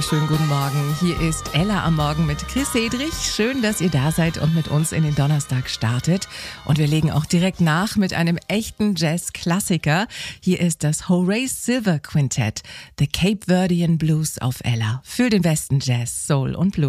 wunderschönen guten Morgen. Hier ist Ella am Morgen mit Chris Hedrich. Schön, dass ihr da seid und mit uns in den Donnerstag startet. Und wir legen auch direkt nach mit einem echten Jazz-Klassiker. Hier ist das Horace Silver Quintett, The Cape Verdean Blues auf Ella. Für den besten Jazz, Soul und Blues.